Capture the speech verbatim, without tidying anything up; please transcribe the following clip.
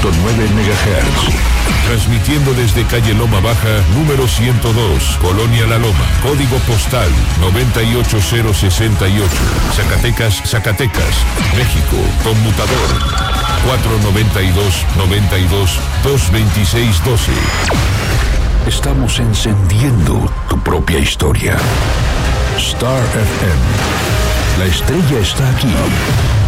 nueve megahertz. Transmitiendo desde calle Loma Baja, número ciento dos, Colonia La Loma, código postal noventa y ocho cero sesenta y ocho, Zacatecas, Zacatecas, México, conmutador cuatro noventa y dos, noventa y dos, dos veintiséis doce. Estamos encendiendo tu propia historia. Star F M. La estrella está aquí.